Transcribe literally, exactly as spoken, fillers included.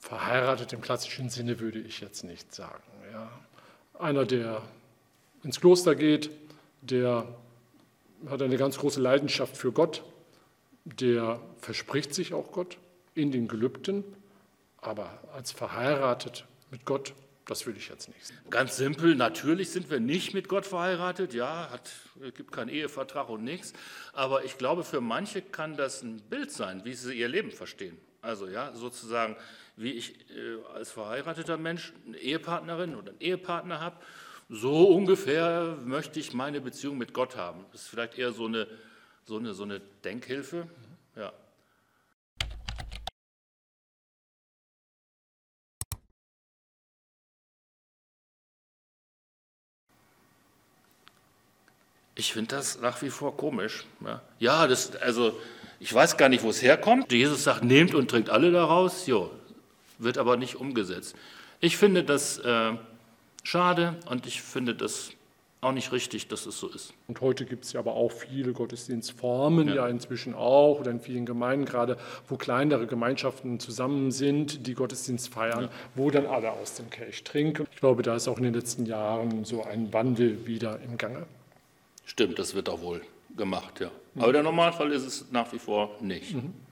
verheiratet im klassischen Sinne würde ich jetzt nicht sagen. Ja. Einer, der ins Kloster geht, der hat eine ganz große Leidenschaft für Gott, der verspricht sich auch Gott in den Gelübden, aber als verheiratet mit Gott, das will ich jetzt nicht. Ganz simpel, natürlich sind wir nicht mit Gott verheiratet, ja, hat, es gibt keinen Ehevertrag und nichts, aber ich glaube, für manche kann das ein Bild sein, wie sie ihr Leben verstehen. Also ja, sozusagen, wie ich äh, als verheirateter Mensch eine Ehepartnerin oder einen Ehepartner habe, so ungefähr möchte ich meine Beziehung mit Gott haben. Das ist vielleicht eher so eine, so eine, so eine Denkhilfe, ja. Ich finde das nach wie vor komisch. Ja, ja das, also ich weiß gar nicht, wo es herkommt. Jesus sagt, nehmt und trinkt alle daraus. Jo, wird aber nicht umgesetzt. Ich finde das äh, schade und ich finde das auch nicht richtig, dass es so ist. Und heute gibt es ja aber auch viele Gottesdienstformen, ja. ja inzwischen auch, oder in vielen Gemeinden gerade, wo kleinere Gemeinschaften zusammen sind, die Gottesdienst feiern, ja. wo dann alle aus dem Kelch trinken. Ich glaube, da ist auch in den letzten Jahren so ein Wandel wieder im Gange. Stimmt, das wird auch wohl gemacht, ja. Aber der Normalfall ist es nach wie vor nicht. Mhm.